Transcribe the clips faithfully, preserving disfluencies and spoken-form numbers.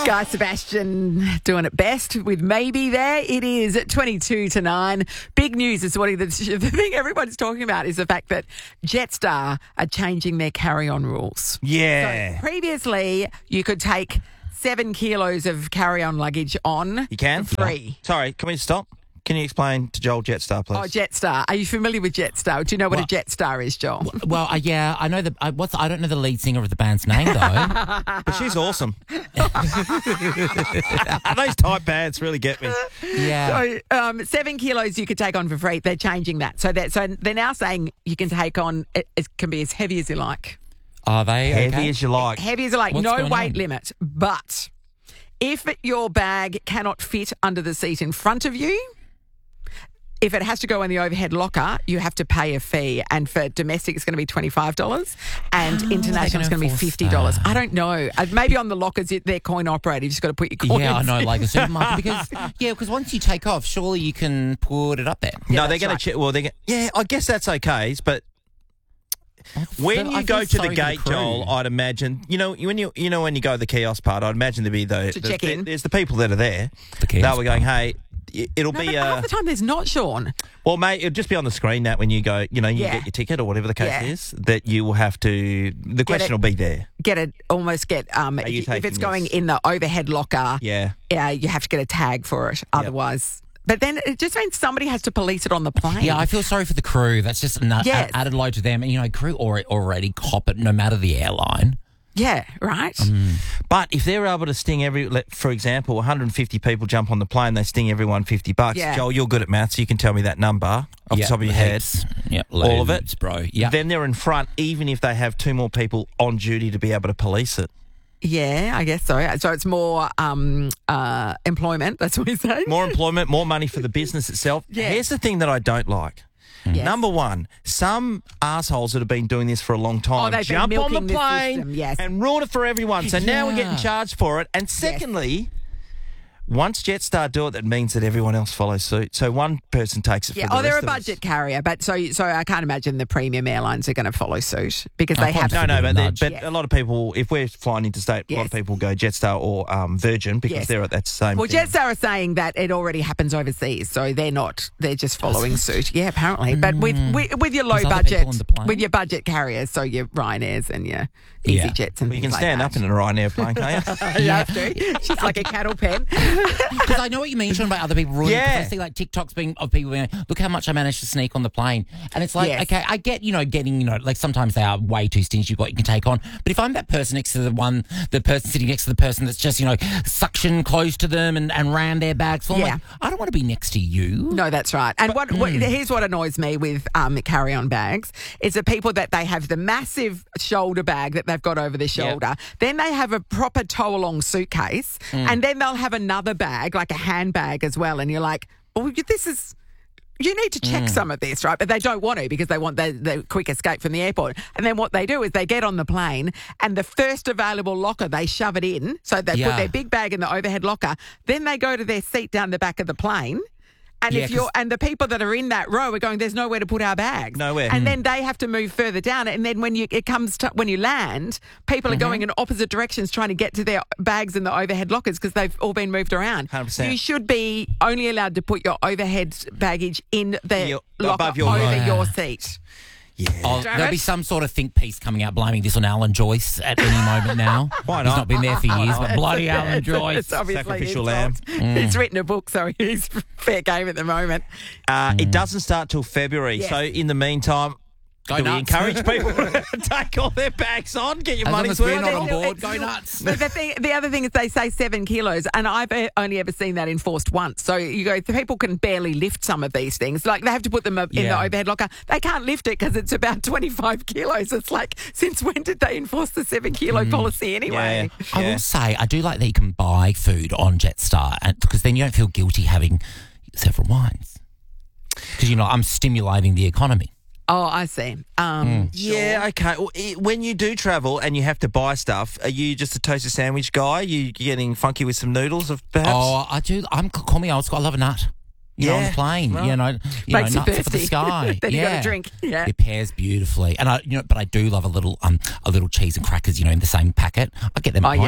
Guy Sebastian doing it best with Maybe there. It is at twenty-two to nine. Big news this morning. The, the thing everyone's talking about is the fact that Jetstar are changing their carry-on rules. Yeah. So previously, you could take seven kilos of carry-on luggage on. You can? For free. Sorry, can we stop? Can you explain to Joel Jetstar, please? Oh, Jetstar. Are you familiar with Jetstar? Do you know what Well- a Jetstar is, Joel? Well, uh, yeah, I know the. I, what's I don't know the lead singer of the band's name though. But she's awesome. Those tight pants really get me. Yeah. So, um, seven kilos you could take on for free. They're changing that. So that so they're now saying you can take on, it, it can be as heavy as you like. Are they Heavy okay? as you like. Heavy as you like, What's no going weight on? limit. But if your bag cannot fit under the seat in front of you, if it has to go in the overhead locker, you have to pay a fee. And for domestic, it's going to be twenty-five dollars. And How are they international, it's gonna going to be enforce fifty dollars. that? I don't know. Uh, Maybe on the lockers, it- they're coin operated. You've just got to put your coins. Yeah, I know, like a supermarket. Because yeah, because once you take off, surely you can put it up there. Yeah, no, they're that's going right. to check. Well, they're gonna, yeah, I guess that's okay. But when I you feel go to sorry the for the gate, crew. Joel, I'd imagine you know when you you know when you go to the kiosk part, I'd imagine there'd be the, To the check the- in. There's the people that are there. The kiosk They were going, hey, it- it'll No, be but uh, half the time there's not, Sean. well, mate. It'll just be on the screen that when you go, you know, you Yeah. get your ticket or whatever the case Yeah. is, that you will have to. The question it. will be there. Get it, almost get, um, Are you if, if it's taking going this? in the overhead locker, Yeah. yeah, you have to get a tag for it. Otherwise, but then it just means somebody has to police it on the plane. Yeah, I feel sorry for the crew. That's just an Yes. added load to them. And, you know, crew alre- already cop it no matter the airline. Yeah, right. But if they're able to sting every, let- for example, one hundred fifty people jump on the plane, they sting everyone fifty bucks. Yeah. Joel, you're good at maths. You can tell me that number off Yep, the top of your head. heaps. Yep, All of loads, it? bro. Yeah. Then they're in front, even if they have two more people on duty to be able to police it. Yeah, I guess so. So it's more um, uh, employment. That's what we say. More employment, more money for the business itself. Yeah. Here's the thing that I don't like. Yes. Number one, some assholes that have been doing this for a long time Oh, they've been jump on the milking the plane system, yes. and ruin it for everyone. So now we're Yeah. getting charged for it. And secondly, once Jetstar do it, that means that everyone else follows suit. So one person takes it Yeah. for the Oh, they're a rest of us. budget carrier, but so so I can't imagine the premium airlines are going to follow suit because they Oh, have. No, no, but, they- Nudge. but Yes. a lot of people, if we're flying interstate, a lot Yes. of people go Jetstar or um, Virgin because Yes. they're at that same Well, thing. Jetstar are saying that it already happens overseas, so they're not. They're just following suit. Yeah, apparently. But with with, with your low There's other budget, people on the plane. with your budget carriers, so your Ryanairs and your Yeah. EasyJets and Well, you can things stand like up in a Ryanair plane, can't you? You have to. She's like a cattle pen. Because I know what you mean, Sean, about other people ruining. Yeah. Yeah. I see like TikToks being of people going, look how much I managed to sneak on the plane, and it's like, Yes. okay, I get, you know, getting, you know, like sometimes they are way too stingy. What you can take on, but if I'm that person next to the one, the person sitting next to the person that's just, you know, suction close to them and, and ran their bags, so I'm Yeah. like, I don't want to be next to you. No, that's right. And what, what here's what annoys me with um, carry-on bags is the people that they have the massive shoulder bag that they've got over their shoulder. Then they have a proper tow-along suitcase, and then they'll have another bag, like a handbag as well. And you're like, oh, this is. You need to check some of this, right? But they don't want to because they want the, the quick escape from the airport. And then what they do is they get on the plane and the first available locker, they shove it in. So they put Yeah. their big bag in the overhead locker. Then they go to their seat down the back of the plane. And Yeah, if you're 'cause- and the people that are in that row are going, there's nowhere to put our bags. Nowhere. And then they have to move further down. And then when you it comes to when you land, people are going in opposite directions trying to get to their bags in the overhead lockers because they've all been moved around. one hundred percent. You should be only allowed to put your overhead baggage in the Your- locker above your over line. your seat. Yeah. Oh, Damn there'll it. be some sort of think piece coming out blaming this on Alan Joyce at any moment now. Why He's not? not been there for years, but bloody Alan Joyce. It's obviously Sacrificial his lamb. fault. He's written a book, so he's fair game at the moment. Uh, It doesn't start till February. Yes. So in the meantime, Go do we nuts. encourage people to take all their bags on? Get your As long money's as we're worth. not on Well, board, it's go still- nuts. But the thing, the other thing is they say seven kilos, and I've uh, only ever seen that enforced once. So you go, the people can barely lift some of these things. Like they have to put them up in the Yeah. overhead locker. They can't lift it because it's about twenty-five kilos. It's like, since when did they enforce the seven kilo policy anyway? Yeah. I will say, I do like that you can buy food on Jetstar, and because then you don't feel guilty having several wines. Because, you know, I'm stimulating the economy. Oh, I see. Um, Yeah, okay. Well, i- when you do travel and you have to buy stuff, are you just a toaster sandwich guy? You getting funky with some noodles, of perhaps? Oh, I do. I'm call me old school. I love a nut. You know, on Yeah, the plane. right. You know, you Makes know, you nuts for the thirsty. sky. Then you yeah. got to drink. Yeah. It pairs beautifully, and I, you know, but I do love a little, um, a little cheese and crackers. You know, in the same packet. I get them. Oh, at home. yeah.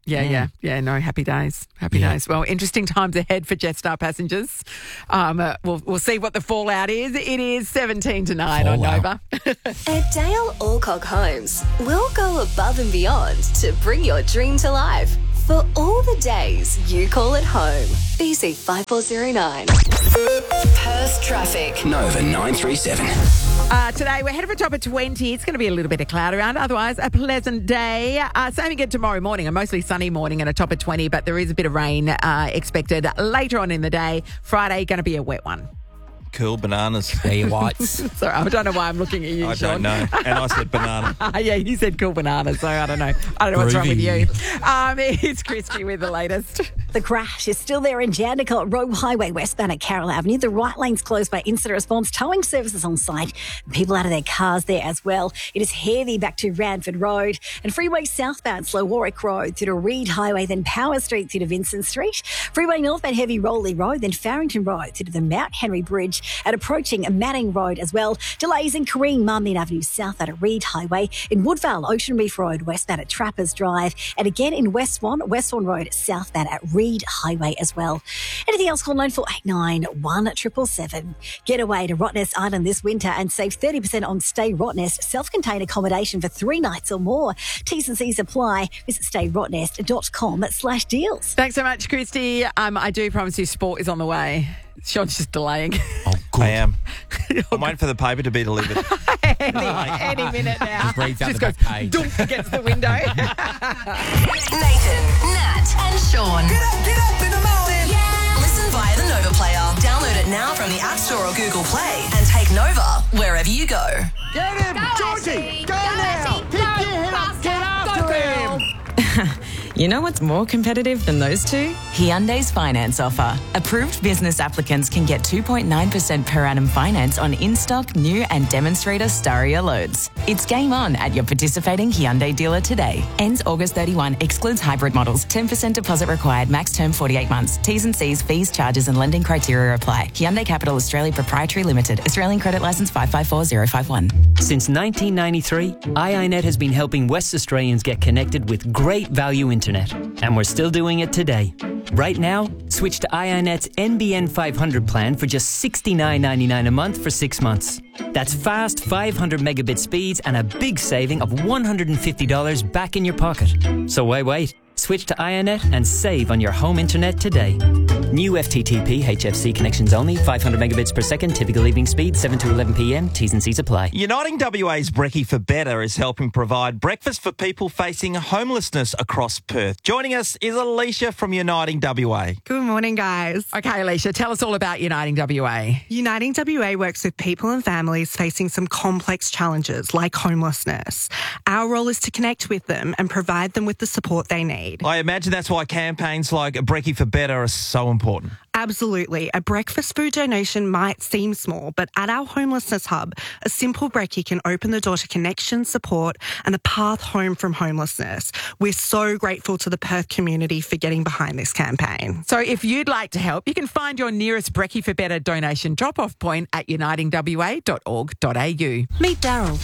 Yeah, Mm. yeah, yeah. No, happy days, happy Yeah. days. Well, interesting times ahead for Jetstar passengers. Um, uh, we'll we'll see what the fallout is. It is seventeen to nine on Fallout. Nova. At Dale Alcock Homes, we'll go above and beyond to bring your dream to life. For all the days you call it home. B C five four zero nine. Perth traffic. Nova nine three seven. Uh, today we're headed for a top of twenty. It's going to be a little bit of cloud around. Otherwise, a pleasant day. Uh, same again tomorrow morning. A mostly sunny morning and a top of twenty, but there is a bit of rain uh, expected later on in the day. Friday going to be a wet one. Cool bananas. There you whites. Sorry, I don't know why I'm looking at you, I Sean. don't know. And I said banana. Yeah, you said cool banana, so I don't know. I don't know what's wrong with you. Um, it's Christy with the latest. The crash is still there in Jandakot Road Highway, westbound at Carroll Avenue. The right lane's closed by incident response. Towing services on site. People out of their cars there as well. It is heavy back to Radford Road and freeway southbound Slow Warwick Road through to Reed Highway, then Power Street through to Vincent Street. Freeway northbound Heavy Rowley Road, then Farrington Road through to the Mount Henry Bridge and approaching Manning Road as well. Delays in Kareem Marmion Avenue south at Reed Highway. In Woodvale, Ocean Reef Road westbound at Trappers Drive. And again in West Swan, West Swan Road southbound at Reed Highway as well. Anything else, call nine four eight nine, one seven seven seven. Get away to Rottnest Island this winter and save thirty percent on Stay Rottnest. Self-contained accommodation for three nights or more. T's and C's apply. Visit stay rottnest dot com slash deals. Thanks so much, Christy. Um, I do promise you sport is on the way. Sean's just delaying. Oh, good. I am. I'm waiting for the paper to be delivered. any, any minute now. Just reads out Just the goes back page. dunk against the window. Nathan, Nat, and Sean. Get up, get up in the morning. Yeah. Listen via the Nova player. Download it now from the App Store or Google Play and take Nova wherever you go. Get him, Georgie. Go now. Pick your head up. Get after him. You know what's more competitive than those two? Hyundai's finance offer. Approved business applicants can get two point nine percent per annum finance on in-stock, new and demonstrator Staria loads. It's game on at your participating Hyundai dealer today. Ends August thirty-first. Excludes hybrid models. ten percent deposit required. Max term forty-eight months. T's and C's, fees, charges and lending criteria apply. Hyundai Capital Australia Proprietary Limited. Australian credit licence five five four zero five one. Since nineteen ninety-three, I I Net has been helping West Australians get connected with great value internet. And we're still doing it today. Right now, switch to I I Net's N B N five hundred plan for just sixty-nine ninety-nine a month for six months. That's fast five hundred megabit speeds and a big saving of one hundred fifty dollars back in your pocket. So why wait? Switch to I I Net and save on your home internet today. New F T T P H F C connections only, five hundred megabits per second, typical evening speed, seven to eleven p.m, T's and C's apply. Uniting W A's Brekkie for Better is helping provide breakfast for people facing homelessness across Perth. Joining us is Alicia from Uniting W A. Good morning, guys. Okay, Alicia, tell us all about Uniting W A. Uniting W A works with people and families facing some complex challenges like homelessness. Our role is to connect with them and provide them with the support they need. I imagine that's why campaigns like Brekkie for Better are so important. Absolutely. A breakfast food donation might seem small, but at our homelessness hub, a simple brekkie can open the door to connection, support and a path home from homelessness. We're so grateful to the Perth community for getting behind this campaign. So if you'd like to help, you can find your nearest Brekkie for Better donation drop-off point at uniting w a dot org dot a u. Meet Daryl.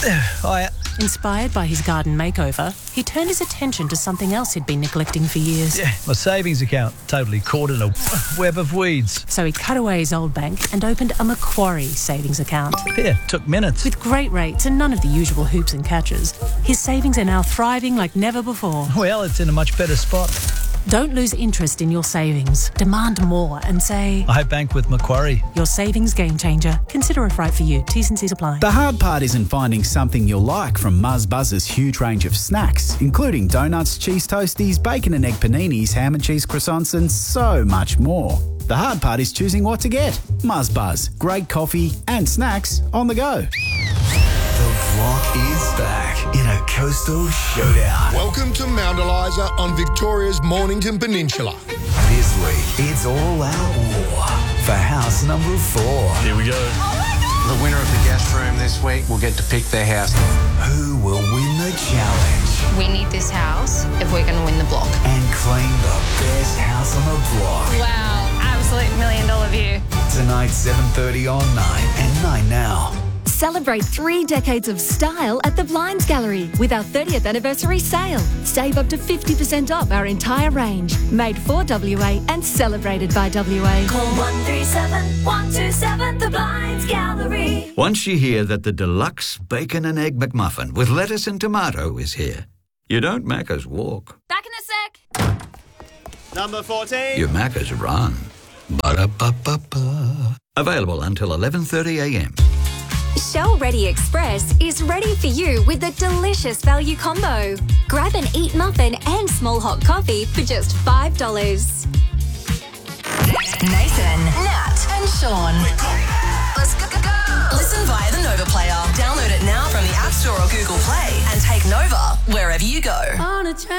Hiya. Inspired by his garden makeover, he turned his attention to something else he'd been neglecting for years. Yeah, my savings account totally caught in a web of weeds. So he cut away his old bank and opened a Macquarie savings account. Yeah, took minutes. With great rates and none of the usual hoops and catches, his savings are now thriving like never before. Well, it's in a much better spot. Don't lose interest in your savings. Demand more and say, I bank with Macquarie. Your savings game changer. Consider if right for you. T's and C's apply. The hard part isn't finding something you'll like from Muzz Buzz's huge range of snacks, including donuts, cheese toasties, bacon and egg paninis, ham and cheese croissants and so much more. The hard part is choosing what to get. Muzz Buzz. Great coffee and snacks on the go. The Vlog is back in a coastal showdown. Welcome to Mount Eliza on Victoria's Mornington Peninsula. This week, it's all out war for house number four. Here we go. The winner of the guest room this week will get to pick their house. Who will win the challenge? We need this house if we're going to win the block. And claim the best house on the block. Wow, absolute million dollar view. Tonight, seven thirty on nine and nine now. Celebrate three decades of style at the Blinds Gallery with our thirtieth anniversary sale. Save up to fifty percent off our entire range. Made for W A and celebrated by W A. Call one three seven, one two seven, The Blinds Gallery. Once you hear that the deluxe bacon and egg McMuffin with lettuce and tomato is here, you don't Macca's walk. Back in a sec. Number fourteen. You Macca's run. Ba-da-ba-ba-ba. Available until eleven thirty a m. Shell Ready Express is ready for you with a delicious value combo. Grab an Eat Muffin and small hot coffee for just five dollars. Nathan, Nat, and Sean. Let's go, go, go. Listen via the Nova Player. Download it now from the App Store or Google Play and take Nova wherever you go. On a train.